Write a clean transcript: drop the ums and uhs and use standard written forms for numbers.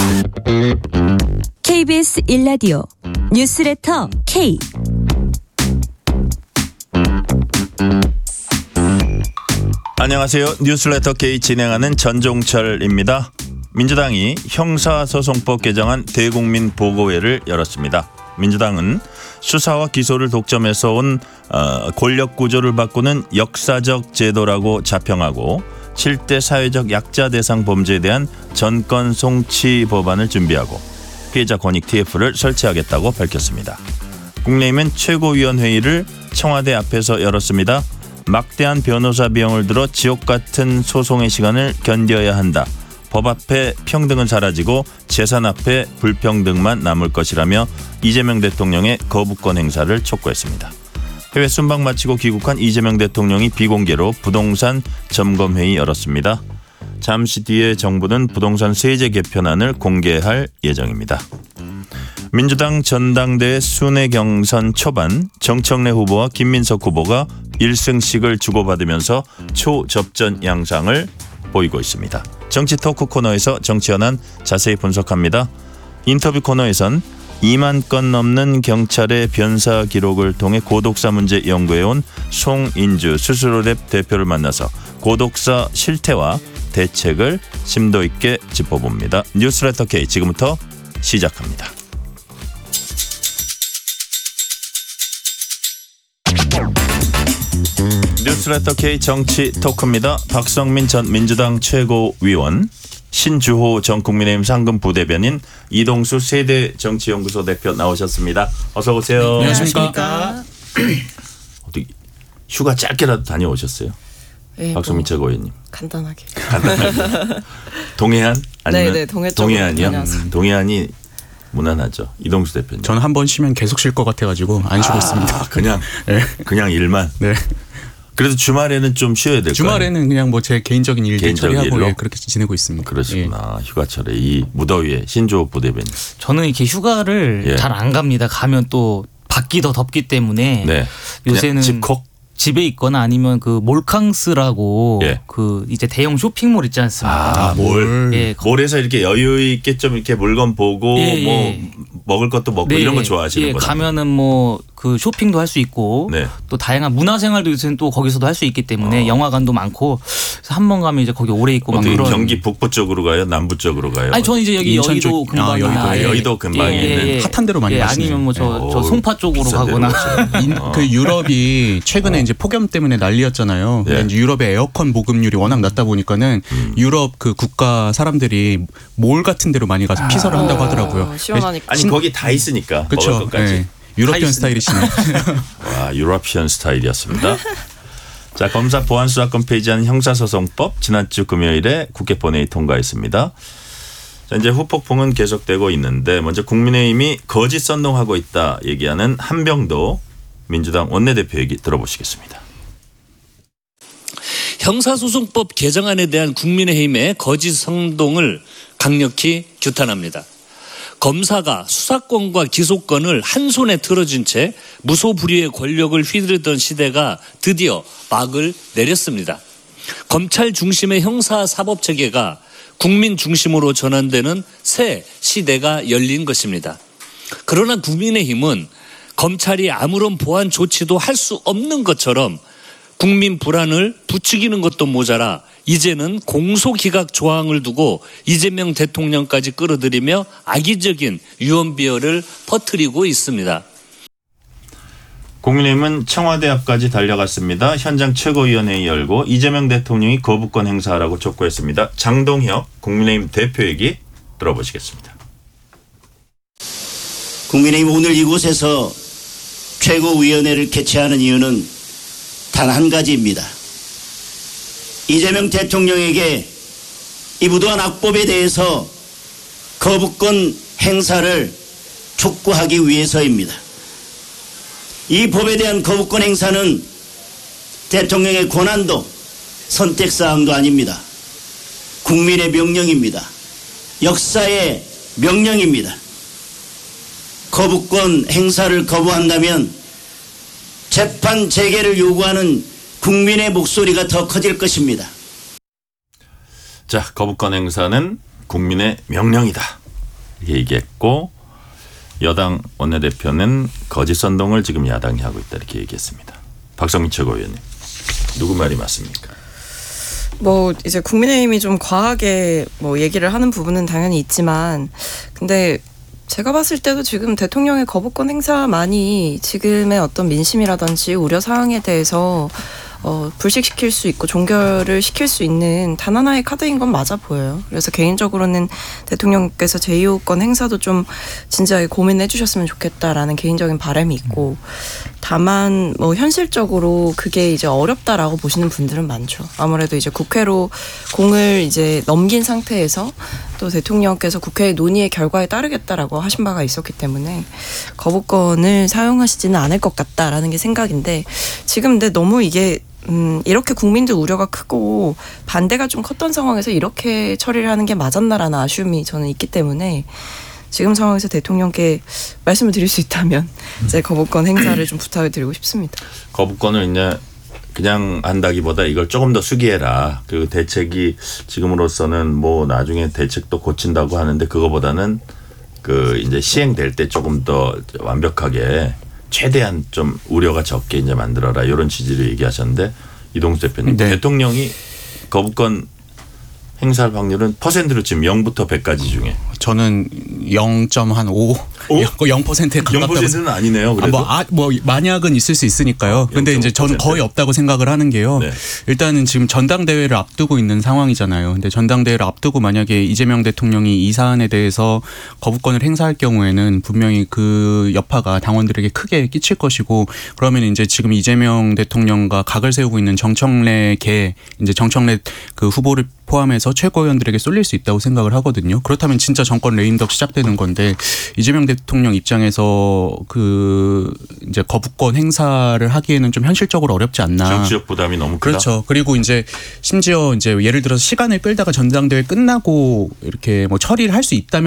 KBS 1라디오 뉴스레터 K. 안녕하세요. 뉴스레터 K 진행하는 전종철입니다. 민주당이 형사소송법 개정안 대국민 보고회를 열었습니다. 민주당은 수사와 기소를 독점해서 온 권력 구조를 바꾸는 역사적 제도라고 자평하고 7대 사회적 약자 대상 범죄에 대한 전권 송치 법안을 준비하고 피해자 권익 TF를 설치하겠다고 밝혔습니다. 국민의힘은 최고위원회의를 청와대 앞에서 열었습니다. 막대한 변호사 비용을 들어 지옥 같은 소송의 시간을 견뎌야 한다. 법 앞에 평등은 사라지고 재산 앞에 불평등만 남을 것이라며 이재명 대통령의 거부권 행사를 촉구했습니다. 해외 순방 마치고 귀국한 이재명 대통령이 비공개로 부동산 점검회의 열었습니다. 잠시 뒤에 정부는 부동산 세제 개편안을 공개할 예정입니다. 민주당 전당대회 순회 경선 초반 정청래 후보와 김민석 후보가 1승씩을 주고받으면서 초접전 양상을 보이고 있습니다. 정치 토크 코너에서 정치 현안 자세히 분석합니다. 인터뷰 코너에선 2만 건 넘는 경찰의 변사 기록을 통해 고독사 문제 연구해온 송인주 수수료랩 대표를 만나서 고독사 실태와 대책을 심도 있게 짚어봅니다. 뉴스레터 K 지금부터 시작합니다. 뉴스레터 K 정치 토크입니다. 박성민 전 민주당 최고위원, 신주호 전 국민의힘 상금 부대변인, 이동수 세대정치연구소 대표 나오셨습니다. 어서 오세요. 안녕하십니까. 어떻게 휴가 짧게라도 다녀오셨어요? 네, 박성민 최고위원님. 간단하게. 동해안? 아니면 네네, 동해안이요? 동해안이 무난하죠. 이동수 대표님. 저는 한 번 쉬면 계속 쉴 것 같아가지고 안 쉬고 있습니다. 그냥 네. 그냥 일만. 네. 그래도 주말에는 좀 쉬어야 될 거예요. 주말에는 그냥 뭐 제 개인적인 일들 개인적인 처리하고 일로? 예, 그렇게 지내고 있습니다. 그러시구나. 휴가철에 이 무더위에 신주호 부대변인. 저는 이렇게 휴가를 예. 잘 안 갑니다. 가면 또 밖이 더 덥기 때문에 네. 요새는 집콕. 집에 있거나 아니면 그 몰캉스라고 예. 그 이제 대형 쇼핑몰 있지 않습니까? 몰. 예, 몰에서 이렇게 여유 있게 좀 이렇게 물건 보고 예, 뭐 예. 먹을 것도 먹고 네. 이런 거 좋아하시는 예, 거예요. 가면은 뭐 그 쇼핑도 할 수 있고 네. 또 다양한 문화생활도 요새는 또 거기서도 할 수 있기 때문에 영화관도 많고 그래서 한 번 가면 이제 거기 오래 있고 막 어떻게 그런. 경기 북부 쪽으로 가요? 남부 쪽으로 가요? 아니 저는 이제 여기 인천 여의도 쪽- 근방이나 여의도 근방에 있는 핫한 데로 많이 가시네요. 아니면 뭐 저 오, 송파 쪽으로 비싼 데로 가거나. 가시네. 그 유럽이 최근에 이제 폭염 때문에 난리였잖아요. 예. 근데 이제 유럽의 에어컨 보급률이 워낙 낮다 보니까는 유럽 그 국가 사람들이 몰 같은 데로 많이 가서 피서를 한다고 하더라고요. 시원하니까. 아니 거기 다 있으니까 먹을 그렇죠. 것까지. 유러피언 다 있습니다. 스타일이시네. 와, 유러피언 스타일이었습니다. 자, 검사 보안수사권 폐지한 형사소송법 지난주 금요일에 국회 본회의 통과했습니다. 자, 이제 후폭풍은 계속되고 있는데 먼저 국민의힘이 거짓 선동하고 있다 얘기하는 한병도 민주당 원내대표 얘기 들어보시겠습니다. 형사소송법 개정안에 대한 국민의힘의 거짓 선동을 강력히 규탄합니다. 검사가 수사권과 기소권을 한 손에 틀어준 채 무소불위의 권력을 휘두르던 시대가 드디어 막을 내렸습니다. 검찰 중심의 형사사법체계가 국민 중심으로 전환되는 새 시대가 열린 것입니다. 그러나 국민의힘은 검찰이 아무런 보안 조치도 할 수 없는 것처럼 국민 불안을 부추기는 것도 모자라 이제는 공소기각 조항을 두고 이재명 대통령까지 끌어들이며 악의적인 유언비어를 퍼뜨리고 있습니다. 국민의힘은 청와대 앞까지 달려갔습니다. 현장 최고위원회의 열고 이재명 대통령이 거부권 행사하라고 촉구했습니다. 장동혁 국민의힘 대표 얘기 들어보시겠습니다. 국민의힘 오늘 이곳에서 최고위원회를 개최하는 이유는 단 한 가지입니다. 이재명 대통령에게 이 무도한 악법에 대해서 거부권 행사를 촉구하기 위해서입니다. 이 법에 대한 거부권 행사는 대통령의 권한도 선택사항도 아닙니다. 국민의 명령입니다. 역사의 명령입니다. 거부권 행사를 거부한다면 재판 재개를 요구하는 국민의 목소리가 더 커질 것입니다. 자, 거부권 행사는 국민의 명령이다. 이렇게 얘기했고 여당 원내대표는 거짓 선동을 지금 야당이 하고 있다 이렇게 얘기했습니다. 박성민 최고위원님 누구 말이 맞습니까? 뭐 이제 국민의힘이 좀 과하게 뭐 얘기를 하는 부분은 당연히 있지만 근데 제가 봤을 때도 지금 대통령의 거부권 행사만이 지금의 어떤 민심이라든지 우려 사항에 대해서 불식시킬 수 있고 종결을 시킬 수 있는 단 하나의 카드인 건 맞아 보여요. 그래서 개인적으로는 대통령께서 제2호권 행사도 좀 진지하게 고민해 주셨으면 좋겠다라는 개인적인 바람이 있고 다만 뭐 현실적으로 그게 이제 어렵다라고 보시는 분들은 많죠. 아무래도 이제 국회로 공을 이제 넘긴 상태에서 또 대통령께서 국회의 논의의 결과에 따르겠다라고 하신 바가 있었기 때문에 거부권을 사용하시지는 않을 것 같다라는 게 생각인데 지금 근데 너무 이게 이렇게 국민들 우려가 크고 반대가 좀 컸던 상황에서 이렇게 처리를 하는 게 맞았나라는 아쉬움이 저는 있기 때문에 지금 상황에서 대통령께 말씀을 드릴 수 있다면 이제 거부권 행사를 좀 부탁을 드리고 싶습니다. 거부권을 이제 그냥 한다기보다 이걸 조금 더 수기해라. 그리고 대책이 지금으로서는 뭐 나중에 대책도 고친다고 하는데 그거보다는 그 이제 시행될 때 조금 더 완벽하게 최대한 좀 우려가 적게 이제 만들어라 이런 취지를 얘기하셨는데 이동수 대표님 네. 대통령이 거부권 행사할 확률은 퍼센트로 지금 0부터 100까지 중에 저는 0.5 0%에 가깝다고 0%는 아니네요. 그래도 뭐 만약은 있을 수 있으니까요. 근데 이제 저는 거의 없다고 생각을 하는 게요. 네. 일단은 지금 전당대회를 앞두고 있는 상황이잖아요. 근데 전당대회를 앞두고 만약에 이재명 대통령이 이 사안에 대해서 거부권을 행사할 경우에는 분명히 그 여파가 당원들에게 크게 끼칠 것이고 그러면 이제 지금 이재명 대통령과 각을 세우고 있는 정청래 이제 정청래 그 후보를 포함해서 최고위원들에게 쏠릴 수 있다고 생각을 하거든요. 그렇다면 진짜 정권 레임덕 시작되는 건데 이재명 대통령 입장에서 그 이제 거부권 행사를 하기에는 좀 현실적으로 어렵지 않나. 정치적 부담이 너무 크다. 그렇죠. 그리고 이제 심지어 이제 예를 들어서 시간을 끌다가 전당대회 끝나고 이렇게 뭐 처리를 할 수 있다면